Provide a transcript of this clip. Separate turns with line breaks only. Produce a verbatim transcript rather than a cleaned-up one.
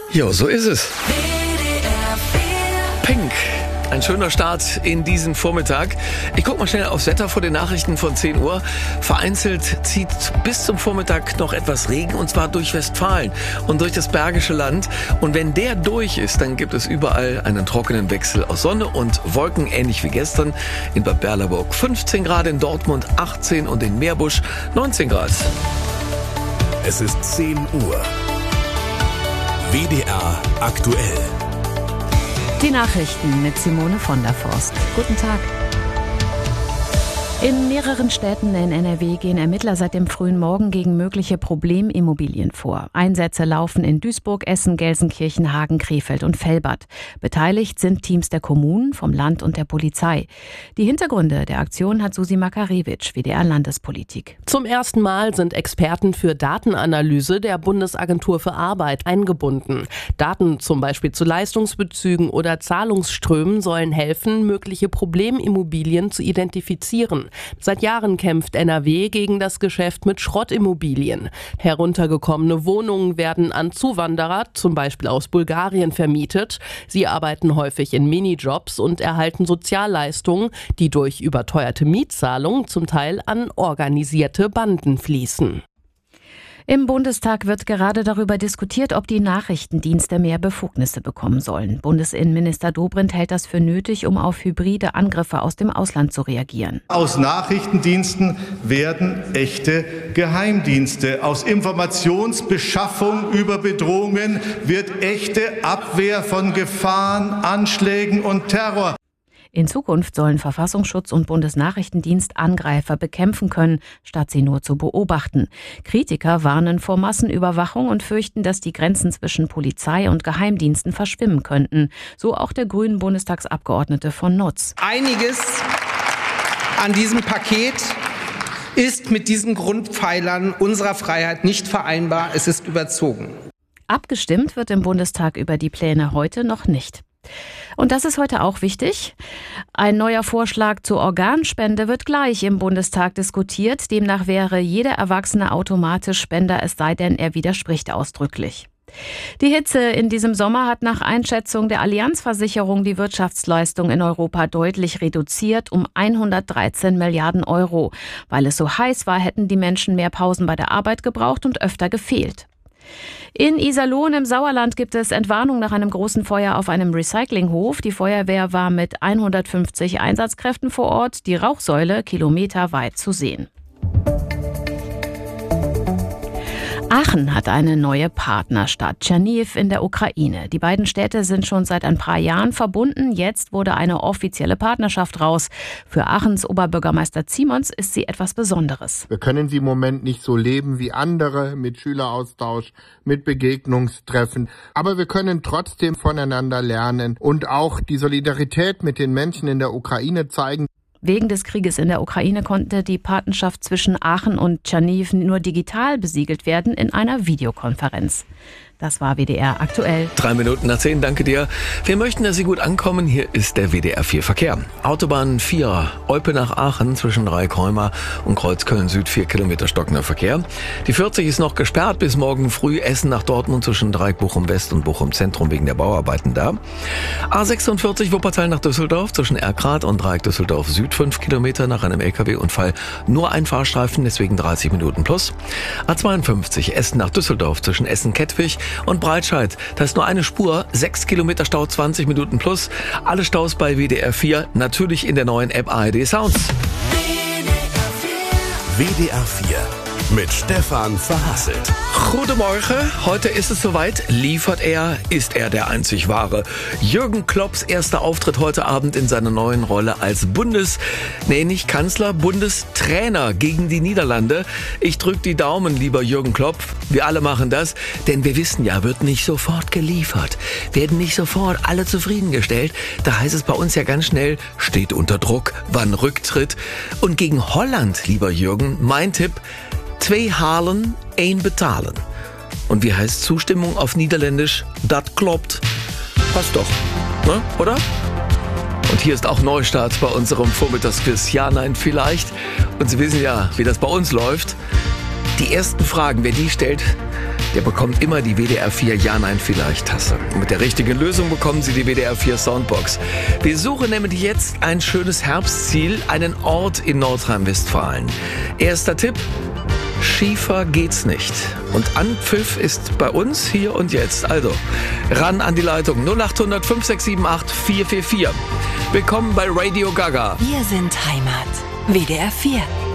Jo, so ist es. Pink. Ein schöner Start in diesen Vormittag. Ich gucke mal schnell aufs Wetter vor den Nachrichten von zehn Uhr. Vereinzelt zieht bis zum Vormittag noch etwas Regen, und zwar durch Westfalen und durch das Bergische Land. Und wenn der durch ist, dann gibt es überall einen trockenen Wechsel aus Sonne und Wolken, ähnlich wie gestern. In Bad Berleburg fünfzehn Grad, in Dortmund achtzehn und in Meerbusch neunzehn Grad.
Es ist zehn Uhr. W D R aktuell.
Die Nachrichten mit Simone von der Forst. Guten Tag. In mehreren Städten in N R W gehen Ermittler seit dem frühen Morgen gegen mögliche Problemimmobilien vor. Einsätze laufen in Duisburg, Essen, Gelsenkirchen, Hagen, Krefeld und Velbert. Beteiligt sind Teams der Kommunen, vom Land und der Polizei. Die Hintergründe der Aktion hat Susi Makarewitsch, W D R Landespolitik.
Zum ersten Mal sind Experten für Datenanalyse der Bundesagentur für Arbeit eingebunden. Daten zum Beispiel zu Leistungsbezügen oder Zahlungsströmen sollen helfen, mögliche Problemimmobilien zu identifizieren. Seit Jahren kämpft N R W gegen das Geschäft mit Schrottimmobilien. Heruntergekommene Wohnungen werden an Zuwanderer, zum Beispiel aus Bulgarien, vermietet. Sie arbeiten häufig in Minijobs und erhalten Sozialleistungen, die durch überteuerte Mietzahlungen zum Teil an organisierte Banden fließen.
Im Bundestag wird gerade darüber diskutiert, ob die Nachrichtendienste mehr Befugnisse bekommen sollen. Bundesinnenminister Dobrindt hält das für nötig, um auf hybride Angriffe aus dem Ausland zu reagieren.
Aus Nachrichtendiensten werden echte Geheimdienste. Aus Informationsbeschaffung über Bedrohungen wird echte Abwehr von Gefahren, Anschlägen und Terror.
In Zukunft sollen Verfassungsschutz und Bundesnachrichtendienst Angreifer bekämpfen können, statt sie nur zu beobachten. Kritiker warnen vor Massenüberwachung und fürchten, dass die Grenzen zwischen Polizei und Geheimdiensten verschwimmen könnten. So auch der grünen Bundestagsabgeordnete von Nutz.
Einiges an diesem Paket ist mit diesen Grundpfeilern unserer Freiheit nicht vereinbar. Es ist überzogen.
Abgestimmt wird im Bundestag über die Pläne heute noch nicht. Und das ist heute auch wichtig. Ein neuer Vorschlag zur Organspende wird gleich im Bundestag diskutiert. Demnach wäre jeder Erwachsene automatisch Spender, es sei denn, er widerspricht ausdrücklich. Die Hitze in diesem Sommer hat nach Einschätzung der Allianz-Versicherung die Wirtschaftsleistung in Europa deutlich reduziert, um hundertdreizehn Milliarden Euro. Weil es so heiß war, hätten die Menschen mehr Pausen bei der Arbeit gebraucht und öfter gefehlt. In Iserlohn im Sauerland gibt es Entwarnung nach einem großen Feuer auf einem Recyclinghof. Die Feuerwehr war mit hundertfünfzig Einsatzkräften vor Ort, die Rauchsäule kilometerweit zu sehen. Aachen hat eine neue Partnerstadt, Tscherniw in der Ukraine. Die beiden Städte sind schon seit ein paar Jahren verbunden. Jetzt wurde eine offizielle Partnerschaft raus. Für Aachens Oberbürgermeister Ziemons ist sie etwas Besonderes.
Wir können sie im Moment nicht so leben wie andere, mit Schüleraustausch, mit Begegnungstreffen. Aber wir können trotzdem voneinander lernen und auch die Solidarität mit den Menschen in der Ukraine zeigen.
Wegen des Krieges in der Ukraine konnte die Partnerschaft zwischen Aachen und Tscherniw nur digital besiegelt werden in einer Videokonferenz. Das war W D R aktuell.
Drei Minuten nach zehn, danke dir. Wir möchten, dass Sie gut ankommen. Hier ist der W D R vier Verkehr. Autobahn vier, Olpe nach Aachen zwischen Dreieck-Heuma und Kreuz Köln-Süd, vier Kilometer stockender Verkehr. Die vierzig ist noch gesperrt bis morgen früh. Essen nach Dortmund zwischen Dreieck Bochum West und Bochum Zentrum wegen der Bauarbeiten da. A sechsundvierzig Wuppertal nach Düsseldorf zwischen Erkrath und Dreieck Düsseldorf Süd, fünf Kilometer nach einem L K W-Unfall. Nur ein Fahrstreifen, deswegen dreißig Minuten plus. A zweiundfünfzig Essen nach Düsseldorf zwischen Essen-Kettwig und Breitscheid. Da ist nur eine Spur, sechs Kilometer Stau, zwanzig Minuten plus. Alle Staus bei W D R vier, natürlich in der neuen App A R D Sounds.
W D R vier mit Stefan Verhasselt.
Guten Morgen, heute ist es soweit. Liefert er, ist er der einzig wahre. Jürgen Klopps erster Auftritt heute Abend in seiner neuen Rolle als Bundes... Nee, nicht Kanzler, Bundestrainer gegen die Niederlande. Ich drück die Daumen, lieber Jürgen Klopp. Wir alle machen das, denn wir wissen ja, wird nicht sofort geliefert. Werden nicht sofort alle zufriedengestellt. Da heißt es bei uns ja ganz schnell, steht unter Druck, wann Rücktritt. Und gegen Holland, lieber Jürgen, mein Tipp... Zwei halen, ein betalen. Und wie heißt Zustimmung auf Niederländisch? Dat kloppt. Passt doch, ne? Oder? Und hier ist auch Neustart bei unserem Vormittagsquiz. Ja, nein, vielleicht. Und Sie wissen ja, wie das bei uns läuft. Die ersten Fragen, wer die stellt, der bekommt immer die W D R vier Ja-Nein-Vielleicht-Tasse. Und mit der richtigen Lösung bekommen Sie die W D R vier Soundbox. Wir suchen nämlich jetzt ein schönes Herbstziel, einen Ort in Nordrhein-Westfalen. Erster Tipp: Schiefer geht's nicht. Und Anpfiff ist bei uns hier und jetzt. Also, ran an die Leitung null acht hundert fünf sechs sieben acht vier vier vier. Willkommen bei Radio Gaga.
Wir sind Heimat. W D R vier.